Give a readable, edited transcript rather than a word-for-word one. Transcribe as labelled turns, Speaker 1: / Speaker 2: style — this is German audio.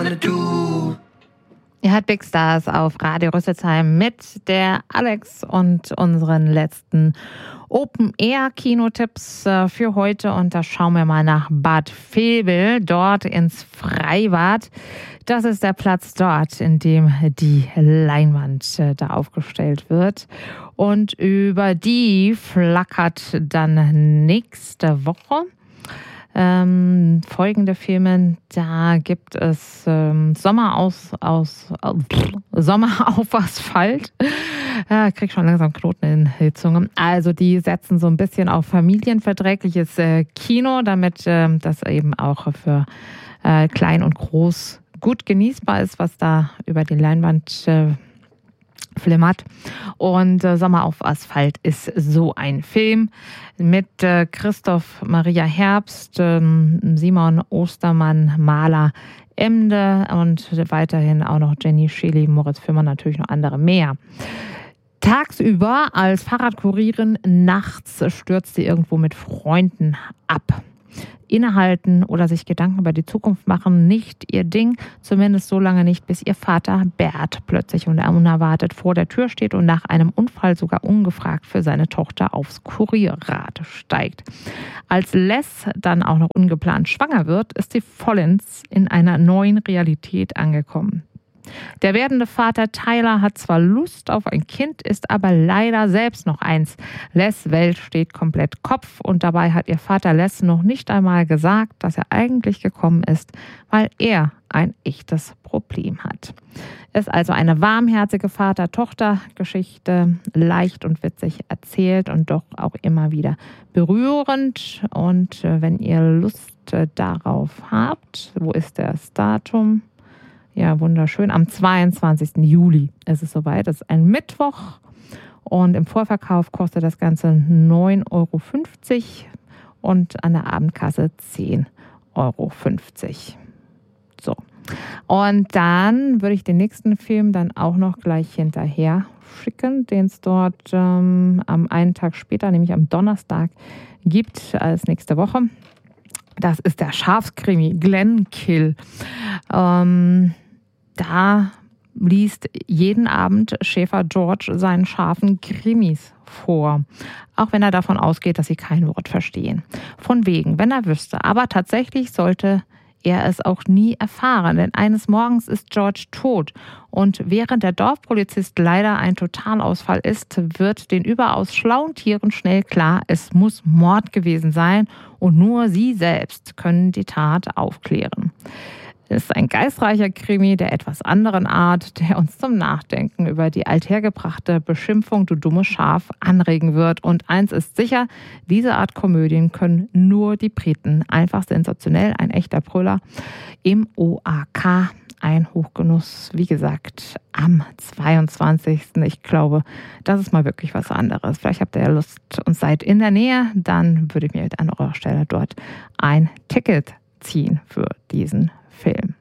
Speaker 1: wanna do.
Speaker 2: Ihr hört Big Stars auf Radio Rüsselsheim mit der Alex und unseren letzten Open-Air-Kinotipps für heute. Und da schauen wir mal nach Bad Vilbel, dort ins Freibad. Das ist der Platz dort, in dem die Leinwand da aufgestellt wird. Und über die flackert dann nächste Woche folgende Filme. Da gibt es Sommer auf Asphalt. Krieg schon langsam Knoten in die Zunge. Also die setzen so ein bisschen auf familienverträgliches Kino, damit das eben auch für klein und groß gut genießbar ist, was da über die Leinwand flimmert. Und Sommer auf Asphalt ist so ein Film mit Christoph Maria Herbst, Simon Ostermann, Maler Emde und weiterhin auch noch Jenny Schily, Moritz Fürmann, natürlich noch andere mehr. Tagsüber als Fahrradkurierin, nachts stürzt sie irgendwo mit Freunden ab. Innehalten oder sich Gedanken über die Zukunft machen, nicht ihr Ding. Zumindest so lange nicht, bis ihr Vater Bert plötzlich und unerwartet vor der Tür steht und nach einem Unfall sogar ungefragt für seine Tochter aufs Kurierrad steigt. Als Les dann auch noch ungeplant schwanger wird, ist sie vollends in einer neuen Realität angekommen. Der werdende Vater Tyler hat zwar Lust auf ein Kind, ist aber leider selbst noch eins. Les' Welt steht komplett Kopf und dabei hat ihr Vater Les noch nicht einmal gesagt, dass er eigentlich gekommen ist, weil er ein echtes Problem hat. Ist also eine warmherzige Vater-Tochter-Geschichte, leicht und witzig erzählt und doch auch immer wieder berührend. Und wenn ihr Lust darauf habt, wo ist das Datum? Ja, wunderschön. Am 22. Juli ist es soweit. Das ist ein Mittwoch und im Vorverkauf kostet das Ganze 9,50 Euro und an der Abendkasse 10,50 Euro. So. Und dann würde ich den nächsten Film dann auch noch gleich hinterher schicken, den es dort am einen Tag später, nämlich am Donnerstag, gibt als nächste Woche. Das ist der Schafskrimi Glenkill. Da liest jeden Abend Schäfer George seinen Schafen Krimis vor. Auch wenn er davon ausgeht, dass sie kein Wort verstehen. Von wegen, wenn er wüsste. Aber tatsächlich sollte er es auch nie erfahren, denn eines Morgens ist George tot. Und während der Dorfpolizist leider ein Totalausfall ist, wird den überaus schlauen Tieren schnell klar, es muss Mord gewesen sein und nur sie selbst können die Tat aufklären. Es ist ein geistreicher Krimi der etwas anderen Art, der uns zum Nachdenken über die althergebrachte Beschimpfung "du dummes Schaf" anregen wird. Und eins ist sicher, diese Art Komödien können nur die Briten. Einfach sensationell, ein echter Brüller im OAK. Ein Hochgenuss, wie gesagt, am 22. Ich glaube, das ist mal wirklich was anderes. Vielleicht habt ihr ja Lust und seid in der Nähe, dann würde ich mir an eurer Stelle dort ein Ticket ziehen für diesen Film.